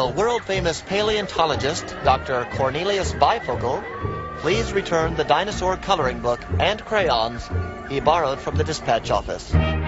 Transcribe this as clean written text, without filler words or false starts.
Will world-famous paleontologist Dr. Cornelius Bifogel please return the dinosaur coloring book and crayons he borrowed from the dispatch office?